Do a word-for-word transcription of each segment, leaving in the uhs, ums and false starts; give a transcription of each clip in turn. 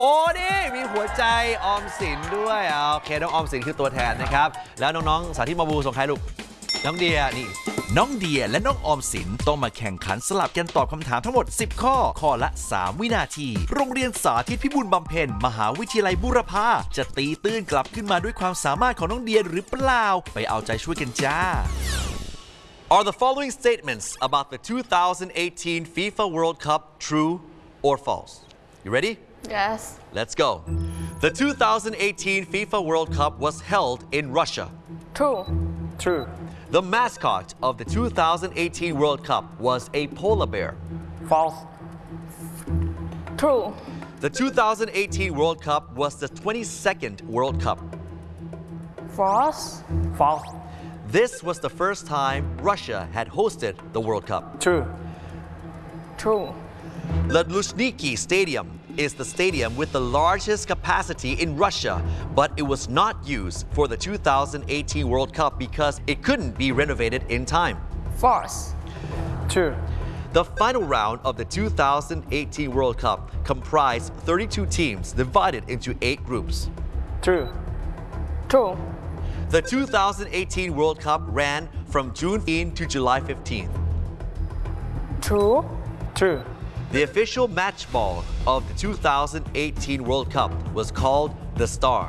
โอ้นี่มีหัวใจออมสินด้วยโอเคน้องออมสินคือตัวแทนนะครับแล้วน้องๆสาธิตมาบูส่งใครลูกน้องเดียนี่น้องเดียและน้องออมสินต้องมาแข่งขันสลับกันตอบคำถามทั้งหมดสิบข้อข้อละสามวินาทีโรงเรียนสาธิตพิบูลบำเพ็ญมหาวิทยาลัยบูรพาจะตีตื้นกลับขึ้นมาด้วยความสามารถของน้องเดียหรือเปล่าไปเอาใจช่วยกันจ้า Are the following statements about the two thousand eighteen FIFA World Cup true or false? You ready? Yes. Let's go. The two thousand eighteen FIFA World Cup was held in Russia. True. True. The mascot of the two thousand eighteen World Cup was a polar bear. False. True. The two thousand eighteen World Cup was the twenty-second World Cup. False. False. This was the first time Russia had hosted the World Cup. True. True. The Luzhniki Stadium is the stadium with the largest capacity in Russia, but it was not used for the two thousand eighteen World Cup because it couldn't be renovated in time. False. True. The final round of the two thousand eighteen World Cup comprised thirty-two teams divided into eight groups. True. True. The two thousand eighteen World Cup ran from June fifteenth to July fifteenth. True. True. The official match ball of the two thousand eighteen World Cup was called the Star.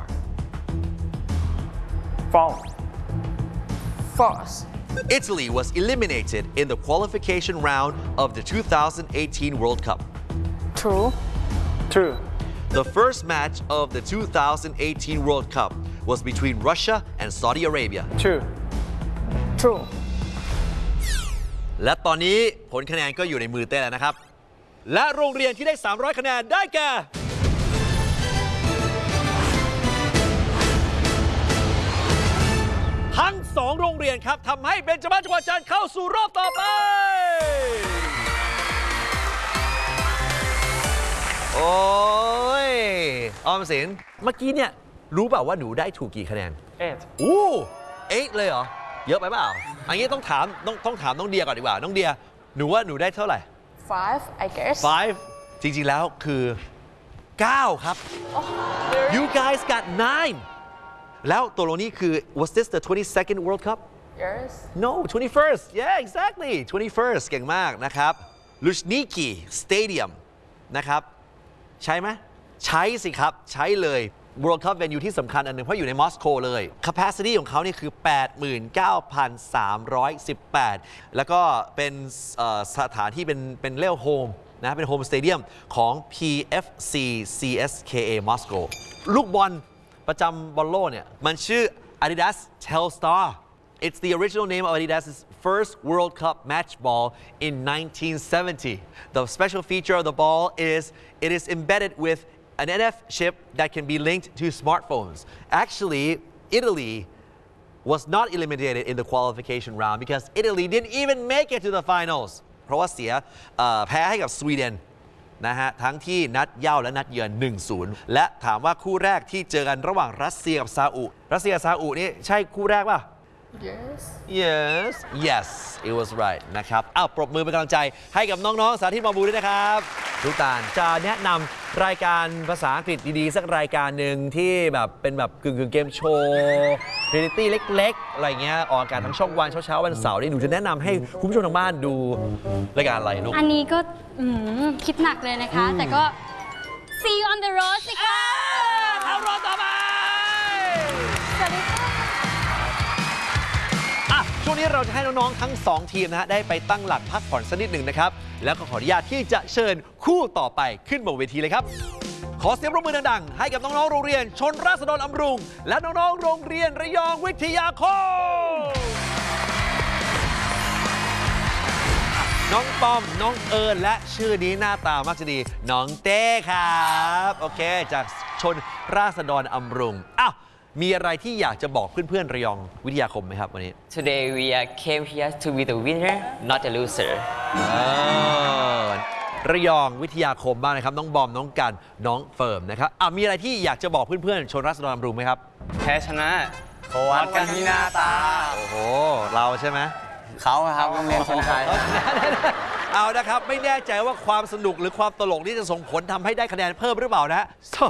False. False. Italy was eliminated in the qualification round of the two thousand eighteen World Cup. True. True. The first match of the two thousand eighteen World Cup was between Russia and Saudi Arabia. True. True. และตอนนี้ผลคะแนนก็อยู่ในมือเต้แล้วนะครับและโรงเรียนที่ได้สามร้อยคะแนนได้แก่ทั้งสองโรงเรียนครับทำให้เบญจมาศจังหวัดจันทร์เข้าสู่รอบต่อไปโอ้ยออมสินเมื่อกี้เนี่ยรู้เปล่าว่าหนูได้ถูกกี่คะแนน Eight. อู้เอ๊ะเลยเหรอเยอะไปเปล่าอันนี้ต้องถามต้องต้องถามน้องเดียก่อนดีกว่าน้องเดียหนูว่าหนูได้เท่าไหร่ Five, I guess. five จริงๆแล้วคือเก้าครับ You guys got nine แล้วตัวโลนี้คือ Was this the twenty-second World Cup? Yes. No, twenty-first. Yeah, exactly. twenty-first เก่งมากนะครับ Luzhniki Stadium นะครับใช่ไหมใช้สิครับใช้เลย World Cup venue ที่สำคัญอันหนึ่งเพราะอยู่ในมอสโกเลย Capacity ของเขานี่คือ แปดหมื่นเก้าพันสามร้อยสิบแปด แล้วก็เป็นสถานที่เป็นเป็นเรียกโฮมนะเป็นโฮมสเตเดียมของ พี เอฟ ซี ซี เอส เค เอ Moscow ลูกบอลประจำบอลโลกเนี่ยมันชื่อ Adidas Telstar It's the original name of Adidas's first World Cup match ball in nineteen seventy. The special feature of the ball is it is embedded with an N F chip that can be linked to smartphones. Actually, Italy was not eliminated in the qualification round because Italy didn't even make it to the finals. เพราะว่าเสียแพ้ให้กับสวีเดนนะฮะทั้งที่นัดเย่าและนัดเยือน หนึ่งศูนย์ และถามว่าคู่แรกที่เจอกันระหว่างรัสเซียกับซาอุรัสเซียกับซาอุนี่ใช่คู่แรกป่ะ Yes. Yes yes it was right นะครับอ้าวปรบมือเป็นกำลังใจให้กับน้องๆสาธิตมาบูด้วยนะครับทุกตาลจะแนะนำรายการภาษาอังกฤษดีๆสักรายการหนึ่งที่แบบเป็นแบบกึ่งๆเกมโชว์เรียลิตี้เล็กๆอะไรเงี้ยออกอากาศทั้งช่องวันเช้าๆวันเสาร์นี่หนูจะแนะนำให้คุณผู้ชมทางบ้านดูรายการอะไรลูกอันนี้ก็คิดหนักเลยนะคะแต่ก็ See you on the road สิคะเข้ารอบต่อไปสวัสดีค่ะช่วงนี้เราจะให้น้องๆทั้งสองทีมนะฮะได้ไปตั้งหลักพักผ่อนสักนิดหนึ่งนะครับแล้วก็ขออนุญาตที่จะเชิญคู่ต่อไปขึ้นบนเวทีเลยครับขอเสียงปรบมือดังๆให้กับน้องๆโรงเรียนชนราษฎรอำรุงและน้องๆโรงเรียนระยองวิทยาคมน้องปอมน้องเอิญและชื่อนี้หน้าตามากจะดีน้องเต้ครับโอเคจากชนราษฎรอำรุงอ้าวมีอะไรที่อยากจะบอกเพื่อนๆระยองวิทยาคมไหมครับวันนี้ Today we came here to be the winner not the loser ระยองวิทยาคมบ้างนะครับน้องบอมน้องกันน้องเฟิร์มนะครับอ่ะมีอะไรที่อยากจะบอกเพื่อนๆชนราษฎรอำรุงไหมครับแพ้ชนะวัดกันที่หน้าตาโอ้โหเราใช่ไหมเขาครับโรงเรียนชนชัยเอานะครับไม่แน่ใจว่าความสนุกหรือความตลกนี่จะส่งผลทำให้ได้คะแนนเพิ่มหรือเปล่านะ so